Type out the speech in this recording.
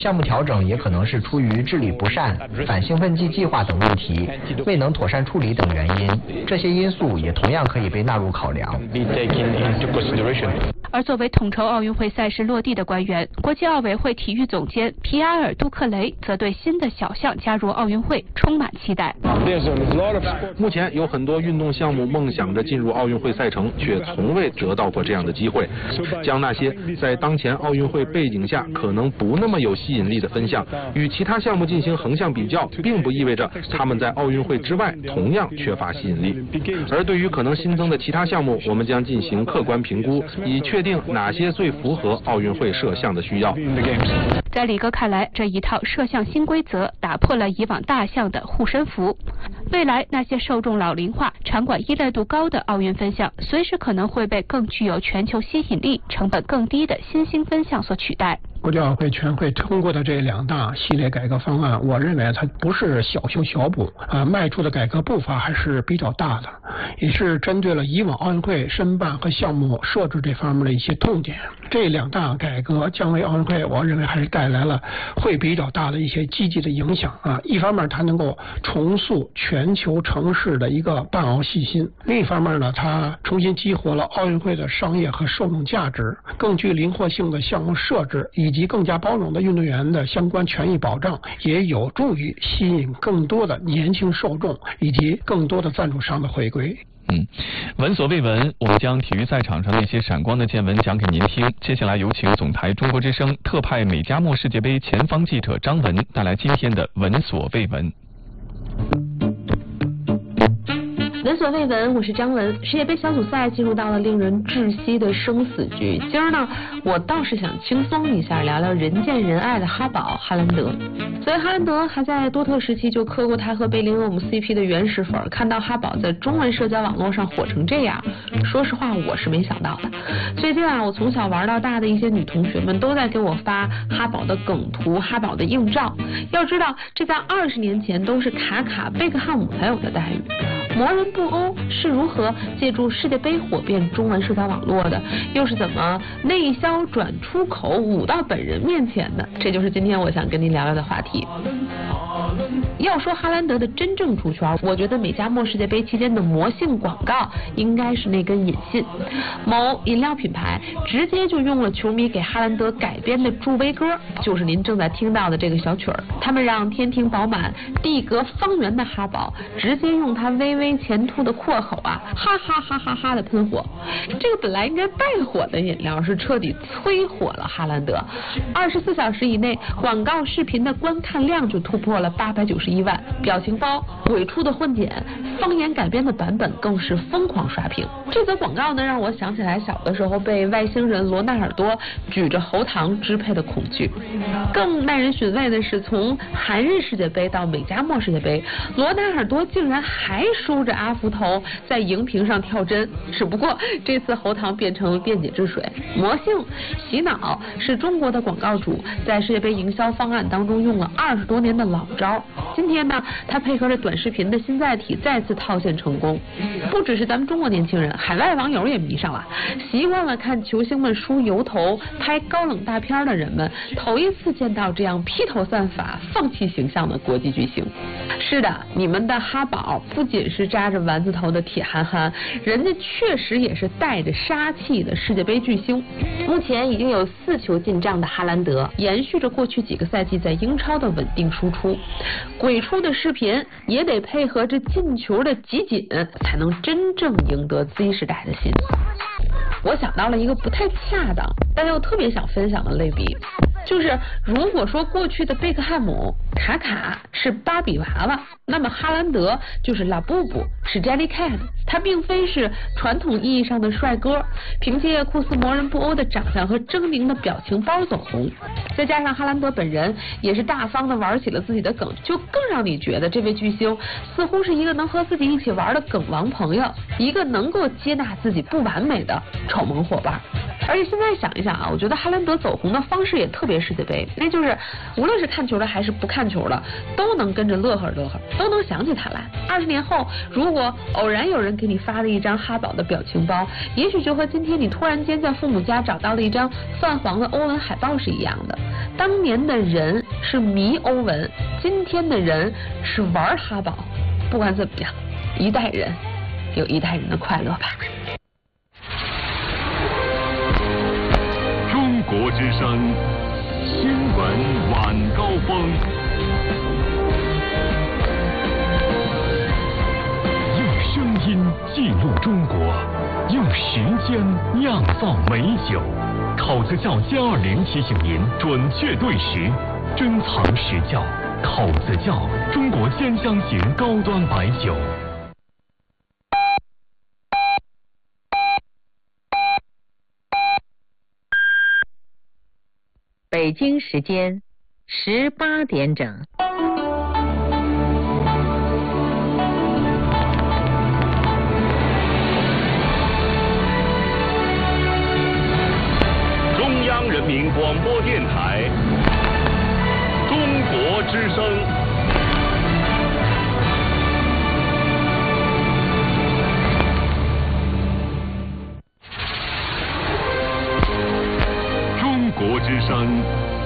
项目调整也可能是出于治理不善、反兴奋剂计划等问题未能妥善处理等原因，这些因素也同样可以被纳入考量。 而作为统筹奥运会赛事落地的官员，国际奥委会体育总监皮埃尔·杜克雷则对新的小项加入奥运会充满期待。 目前有很多运动项目梦想着进入奥运会赛程，却从未得到过这样的机会。将那些在当前奥运会背景下可能不那么有吸引力的分项与其他项目进行横向比较，并不意味着他们在奥运会之外同样缺乏吸引力。而对于可能新增的其他项目，我们将进行客观评估，以确定哪些最符合奥运会摄像的需要。 在李哥看来，这一套摄像新规则打破了以往大项的护身符。未来那些受众老龄化、场馆依赖度高的奥运分项，随时可能会被更具有全球吸引力、成本更低的新兴分项所取代。 国际奥委会全会通过的这2大系列改革方案，我认为它不是小修小补迈出的改革步伐还是比较大的，也是针对了以往奥运会申办和项目设置这方面的一些痛点。这2大改革将为奥运会，我认为还是带来了会比较大的一些积极的影响一方面它能够重塑全球城市的一个办奥信心，另一方面呢，它重新激活了奥运会的商业和受众价值，更具灵活性的项目设置以及更加包容的运动员的相关权益保障，也有助于吸引更多的年轻受众以及更多的赞助商的回归。 闻所未闻，我们将体育赛场上那些闪光的见闻讲给您听。接下来有请总台中国之声特派美加墨世界杯前方记者张文带来今天的闻所未闻。 闻所未闻，我是张文。世界杯小组赛进入到了令人窒息的生死局。今儿呢，我倒是想轻松一下，聊聊人见人爱的哈宝哈兰德。所以哈兰德还在多特时期就磕过他和贝林厄姆 CP 的原始粉，看到哈宝在中文社交网络上火成这样，说实话我是没想到的。最近我从小玩到大的一些女同学们都在给我发哈宝的梗图、哈宝的硬照。要知道，这在20年前都是卡卡、贝克汉姆才有的待遇。魔人布欧是如何借助世界杯火遍中文社交网络的，又是怎么内销转出口舞到本人面前的？这就是今天我想跟您聊聊的话题。要说哈兰德的真正出圈，我觉得美加墨世界杯期间的魔性广告应该是那根引信。某饮料品牌直接就用了球迷给哈兰德改编的助威歌，就是您正在听到的这个小曲儿。他们让天庭饱满、地阁方圆的哈宝直接用他微微前凸的阔口哈哈哈哈哈的喷火。这个本来应该败火的饮料是彻底催火了哈兰德。24小时以内，广告视频的观看量就突破了891万，表情包、鬼畜的混剪、方言改编的版本更是疯狂刷屏。这则广告呢，让我想起来小的时候被外星人罗纳尔多举着喉糖支配的恐惧。更耐人寻味的是，从韩日世界杯到美加墨世界杯，罗纳尔多竟然还梳着阿福头在荧屏上跳针，只不过这次喉糖变成电解质水。魔性洗脑是中国的广告主在世界杯营销方案当中用了20多年的老招。今天呢，他配合着短视频的新载体再次套现成功。不只是咱们中国年轻人，海外网友也迷上了。习惯了看球星们梳油头、拍高冷大片的人们，头一次见到这样披头散发、放弃形象的国际巨星。是的，你们的哈宝不仅是扎着丸子头的铁憨憨，人家确实也是带着杀气的世界杯巨星。目前已经有4球进账的哈兰德，延续着过去几个赛季在英超的稳定输出。鬼畜的视频也得配合着进球的集锦，才能真正赢得 Z 时代的心。我想到了一个不太恰当，但又特别想分享的类比，就是如果说过去的贝克汉姆、卡卡是芭比娃娃，那么哈兰德就是拉布布，是 Jellycat。他并非是传统意义上的帅哥，凭借酷似魔人布欧的长相和狰狞的表情包走红，再加上哈兰德本人也是大方的玩起了自己的梗，就更让你觉得这位巨星似乎是一个能和自己一起玩的梗王朋友，一个能够接纳自己不完美的丑萌伙伴。而且现在想一想我觉得哈兰德走红的方式也特别世界杯，那就是无论是看球的还是不看球球了，都能跟着乐呵乐呵，都能想起他来。20年后，如果偶然有人给你发了一张哈宝的表情包，也许就和今天你突然间在父母家找到了一张泛黄的欧文海报是一样的。当年的人是迷欧文，今天的人是玩哈宝。不管怎么样，一代人有一代人的快乐吧。 中国之声新闻晚高峰，用声音记录中国，用时间酿造美酒。口子窖720提醒您准确对时，珍藏实窖。口子窖，中国兼香型高端白酒。 北京时间18点整。 中央人民广播电台。中国之声，中国之声